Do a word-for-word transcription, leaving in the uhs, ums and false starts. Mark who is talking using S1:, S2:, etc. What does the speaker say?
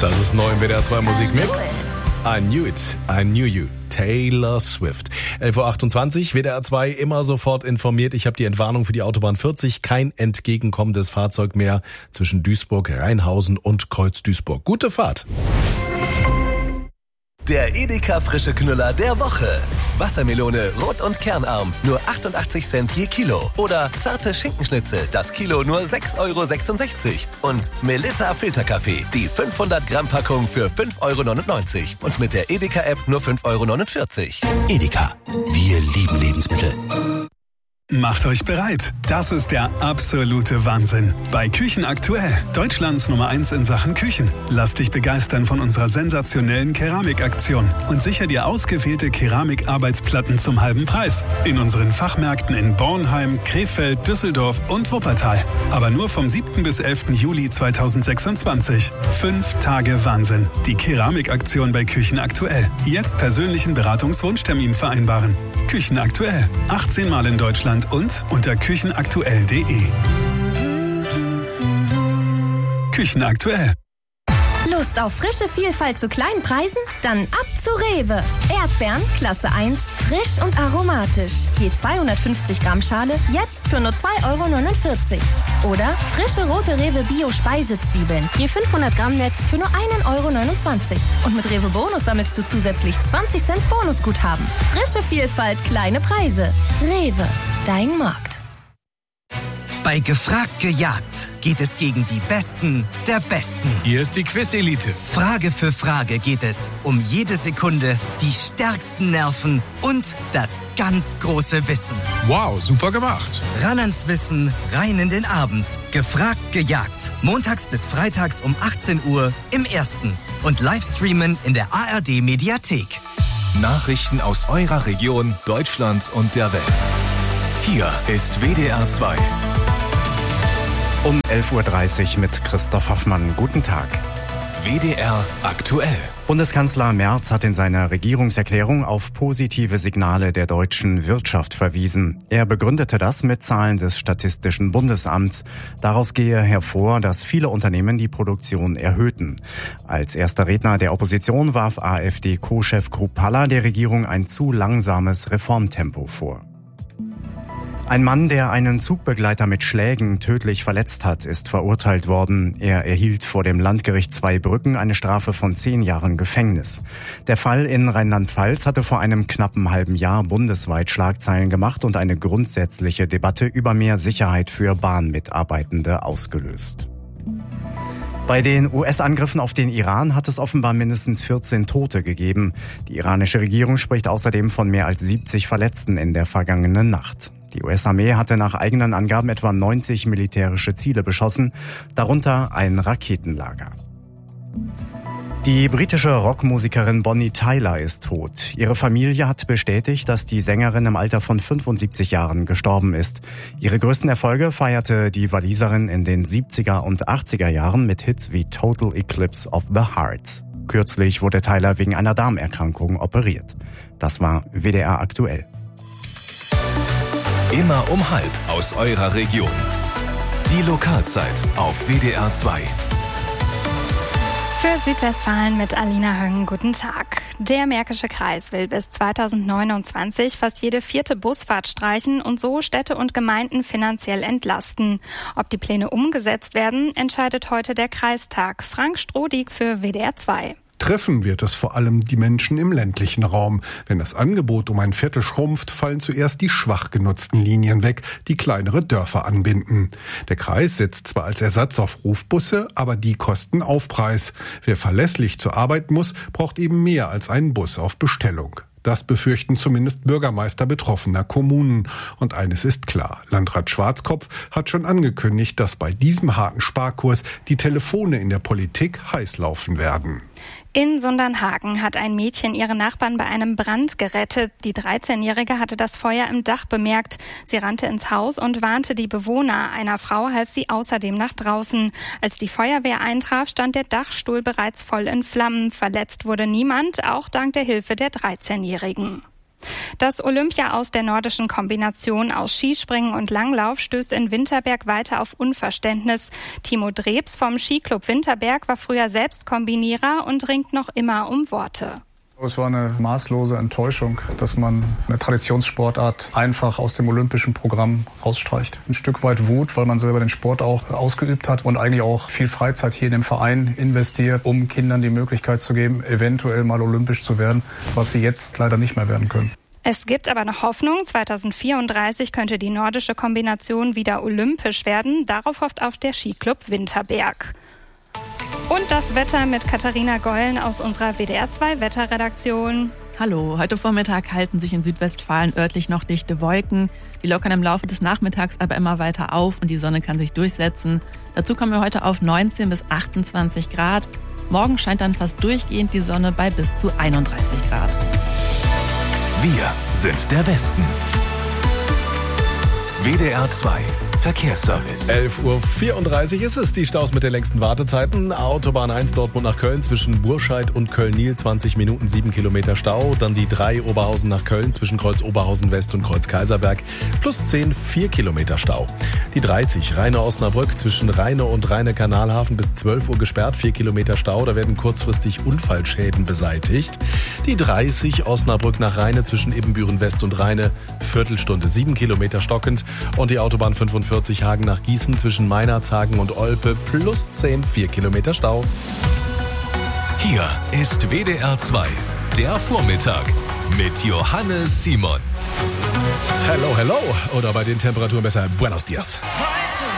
S1: Das ist neu im W D R zwei Musikmix. I knew it, I knew you. Taylor Swift. elf Uhr achtundzwanzig, W D R zwei immer sofort informiert. Ich habe die Entwarnung für die Autobahn vierzig. Kein entgegenkommendes Fahrzeug mehr zwischen Duisburg, Rheinhausen und Kreuz-Duisburg. Gute Fahrt.
S2: Der Edeka frische Knüller der Woche. Wassermelone rot und kernarm, nur achtundachtzig Cent je Kilo. Oder zarte Schinkenschnitzel, das Kilo nur sechs Euro sechsundsechzig. Und Melitta Filterkaffee, die fünfhundert Gramm Packung für fünf Euro neunundneunzig. Und mit der Edeka-App nur fünf Euro neunundvierzig.
S3: Edeka, wir lieben Lebensmittel.
S4: Macht euch bereit. Das ist der absolute Wahnsinn. Bei Küchen aktuell. Deutschlands Nummer eins in Sachen Küchen. Lass dich begeistern von unserer sensationellen Keramikaktion und sicher dir ausgewählte Keramikarbeitsplatten zum halben Preis. In unseren Fachmärkten in Bornheim, Krefeld, Düsseldorf und Wuppertal. Aber nur vom siebten bis elften Juli zweitausendsechsundzwanzig. Fünf Tage Wahnsinn. Die Keramikaktion bei Küchen aktuell. Jetzt persönlichen Beratungswunschtermin vereinbaren. Küchen aktuell. achtzehn Mal in Deutschland und unter küchenaktuell punkt de. Küchen aktuell.
S5: Lust auf frische Vielfalt zu kleinen Preisen? Dann ab zu Rewe. Erdbeeren, Klasse eins, frisch und aromatisch. Je zweihundertfünfzig Gramm Schale, jetzt für nur zwei Euro neunundvierzig. Oder frische rote Rewe Bio-Speisezwiebeln. Je fünfhundert Gramm Netz für nur einen Euro neunundzwanzig. Und mit Rewe Bonus sammelst du zusätzlich zwanzig Cent Bonusguthaben. Frische Vielfalt, kleine Preise. Rewe, dein Markt.
S6: Bei Gefragt gejagt geht es gegen die Besten der Besten.
S1: Hier ist die Quiz-Elite.
S6: Frage für Frage geht es um jede Sekunde, die stärksten Nerven und das ganz große Wissen.
S1: Wow, super gemacht.
S6: Ran ans Wissen, rein in den Abend. Gefragt gejagt. Montags bis freitags um achtzehn Uhr im Ersten. Und Livestreamen in der A R D-Mediathek.
S7: Nachrichten aus eurer Region, Deutschland und der Welt. Hier ist W D R zwei.
S8: Um elf Uhr dreißig mit Christoph Hoffmann. Guten Tag.
S7: W D R aktuell.
S8: Bundeskanzler Merz hat in seiner Regierungserklärung auf positive Signale der deutschen Wirtschaft verwiesen. Er begründete das mit Zahlen des Statistischen Bundesamts. Daraus gehe hervor, dass viele Unternehmen die Produktion erhöhten. Als erster Redner der Opposition warf AfD-Co-Chef Kruppalla der Regierung ein zu langsames Reformtempo vor. Ein Mann, der einen Zugbegleiter mit Schlägen tödlich verletzt hat, ist verurteilt worden. Er erhielt vor dem Landgericht Zweibrücken eine Strafe von zehn Jahren Gefängnis. Der Fall in Rheinland-Pfalz hatte vor einem knappen halben Jahr bundesweit Schlagzeilen gemacht und eine grundsätzliche Debatte über mehr Sicherheit für Bahnmitarbeitende ausgelöst. Bei den U S-Angriffen auf den Iran hat es offenbar mindestens vierzehn Tote gegeben. Die iranische Regierung spricht außerdem von mehr als siebzig Verletzten in der vergangenen Nacht. Die U S-Armee hatte nach eigenen Angaben etwa neunzig militärische Ziele beschossen, darunter ein Raketenlager. Die britische Rockmusikerin Bonnie Tyler ist tot. Ihre Familie hat bestätigt, dass die Sängerin im Alter von fünfundsiebzig Jahren gestorben ist. Ihre größten Erfolge feierte die Waliserin in den siebziger und achtziger Jahren mit Hits wie Total Eclipse of the Heart. Kürzlich wurde Tyler wegen einer Darmerkrankung operiert. Das war W D R aktuell.
S7: Immer um halb aus eurer Region. Die Lokalzeit auf W D R zwei.
S9: Für Südwestfalen mit Alina Höng, guten Tag. Der Märkische Kreis will bis zweitausendneunundzwanzig fast jede vierte Busfahrt streichen und so Städte und Gemeinden finanziell entlasten. Ob die Pläne umgesetzt werden, entscheidet heute der Kreistag. Frank Strodig für W D R zwei.
S10: Treffen wird es vor allem die Menschen im ländlichen Raum. Wenn das Angebot um ein Viertel schrumpft, fallen zuerst die schwach genutzten Linien weg, die kleinere Dörfer anbinden. Der Kreis setzt zwar als Ersatz auf Rufbusse, aber die kosten Aufpreis. Wer verlässlich zur Arbeit muss, braucht eben mehr als einen Bus auf Bestellung. Das befürchten zumindest Bürgermeister betroffener Kommunen. Und eines ist klar, Landrat Schwarzkopf hat schon angekündigt, dass bei diesem harten Sparkurs die Telefone in der Politik heiß laufen werden.
S9: In Sundernhagen hat ein Mädchen ihre Nachbarn bei einem Brand gerettet. Die dreizehnjährige hatte das Feuer im Dach bemerkt. Sie rannte ins Haus und warnte die Bewohner. Einer Frau half sie außerdem nach draußen. Als die Feuerwehr eintraf, stand der Dachstuhl bereits voll in Flammen. Verletzt wurde niemand, auch dank der Hilfe der dreizehnjährigen. Das Olympia aus der nordischen Kombination aus Skispringen und Langlauf stößt in Winterberg weiter auf Unverständnis. Timo Drebs vom Skiclub Winterberg war früher selbst Kombinierer und ringt noch immer um Worte.
S11: Es war eine maßlose Enttäuschung, dass man eine Traditionssportart einfach aus dem olympischen Programm rausstreicht. Ein Stück weit Wut, weil man selber den Sport auch ausgeübt hat und eigentlich auch viel Freizeit hier in dem Verein investiert, um Kindern die Möglichkeit zu geben, eventuell mal olympisch zu werden, was sie jetzt leider nicht mehr werden können.
S9: Es gibt aber noch Hoffnung. zweitausendvierunddreißig könnte die nordische Kombination wieder olympisch werden. Darauf hofft auch der Skiclub Winterberg. Und das Wetter mit Katharina Gollen aus unserer W D R zwei Wetterredaktion.
S12: Hallo, heute Vormittag halten sich in Südwestfalen örtlich noch dichte Wolken. Die lockern im Laufe des Nachmittags aber immer weiter auf und die Sonne kann sich durchsetzen. Dazu kommen wir heute auf neunzehn bis achtundzwanzig Grad. Morgen scheint dann fast durchgehend die Sonne bei bis zu einunddreißig Grad.
S7: Wir sind der Westen. W D R zwei Verkehrsservice.
S1: elf Uhr vierunddreißig ist es, die Staus mit den längsten Wartezeiten. Autobahn eins Dortmund nach Köln zwischen Burscheid und Köln-Nil, zwanzig Minuten, sieben Kilometer Stau. Dann die drei Oberhausen nach Köln zwischen Kreuz Oberhausen West und Kreuz Kaiserberg, plus zehn, vier Kilometer Stau. Die dreißig Rheine-Osnabrück zwischen Rheine und Rheine-Kanalhafen bis zwölf Uhr gesperrt, vier Kilometer Stau. Da werden kurzfristig Unfallschäden beseitigt. Die dreißig Osnabrück nach Rheine zwischen Ibbenbüren West und Rheine, Viertelstunde, sieben Kilometer stockend. Und die Autobahn fünfundvierzig Hagen nach Gießen zwischen Meinerzhagen und Olpe, plus zehn, vier Kilometer Stau.
S7: Hier ist W D R zwei, der Vormittag mit Johannes Simon.
S1: Hello, hello. Oder bei den Temperaturen besser Buenos Dias.